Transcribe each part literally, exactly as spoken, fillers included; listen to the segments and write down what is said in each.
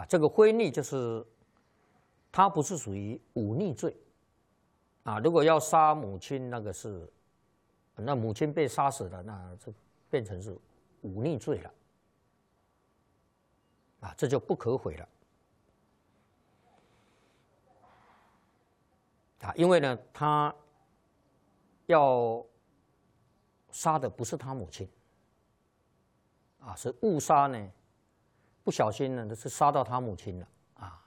这个非逆就是它不是属于忤逆罪啊。如果要杀母亲，那个是那母亲被杀死了，那这变成是忤逆罪了啊，这就不可悔了啊，因为呢，他要杀的不是他母亲啊，是误杀呢，不小心呢，是杀到他母亲了啊。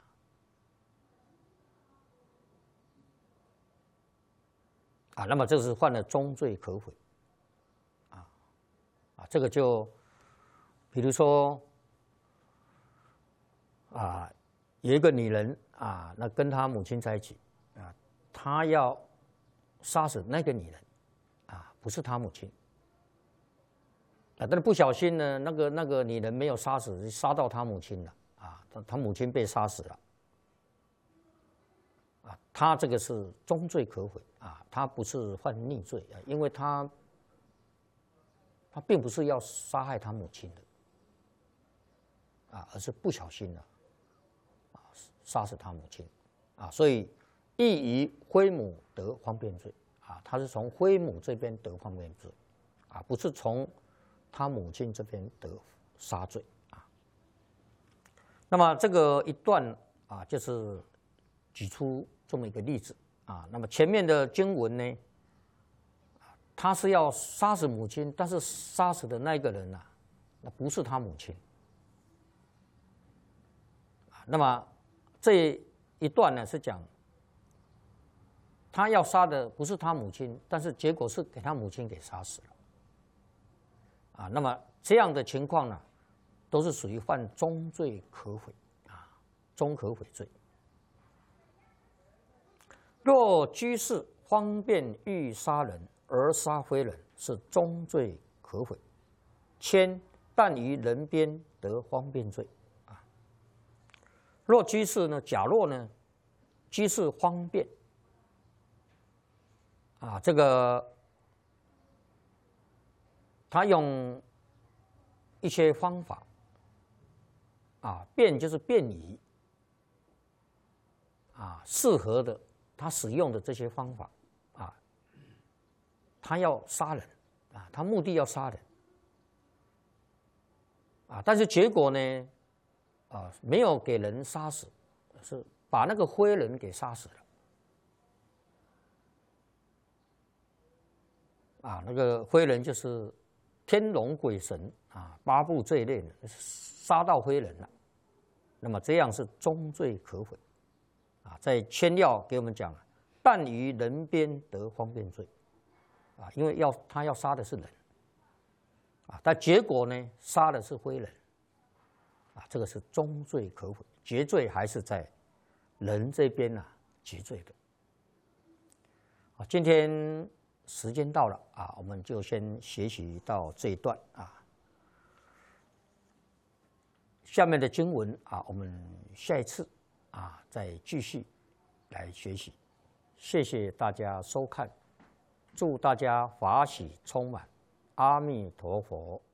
啊，那么这是犯了重罪可悔，啊啊，这个就比如说啊，有一个女人啊，那跟她母亲在一起啊，她要杀死那个女人啊，不是她母亲啊，但是不小心呢，那个那个女人没有杀死，杀到她母亲了啊，她她母亲被杀死了。啊，他这个是重罪可悔啊，他不是犯逆罪啊，因为他他并不是要杀害他母亲的啊，而是不小心的啊杀死他母亲啊，所以亦于非母得方便罪啊，他是从非母这边得方便罪啊，不是从他母亲这边得杀罪啊。那么这个一段啊，就是举出这么一个例子啊，那么前面的经文呢，他是要杀死母亲，但是杀死的那一个人啊，那不是他母亲啊。那么这一段呢是讲，他要杀的不是他母亲，但是结果是给他母亲给杀死了啊。那么这样的情况呢，都是属于犯重罪可悔啊，重可悔罪。若居士方便欲杀人而杀非人，是重罪可悔。谦但于人边得方便罪啊。若居士呢，假若呢，居士方便啊，这个他用一些方法啊，便就是便于啊，适合的。他使用的这些方法啊，他要杀人啊，他目的要杀人啊，但是结果呢，啊，没有给人杀死，是把那个非人给杀死了啊，那个非人就是天龙鬼神啊，八部这一类的，杀到非人了，那么这样是重罪可悔。啊，在签要给我们讲，但于人边得方便罪，啊，因为要他要杀的是人，啊，但结果呢，杀的是非人，啊，这个是重罪可悔，绝罪还是在人这边啊，绝罪的。啊，今天时间到了啊，我们就先学习到这一段啊，下面的经文啊，我们下一次。啊，再继续来学习，谢谢大家收看，祝大家法喜充满，阿弥陀佛。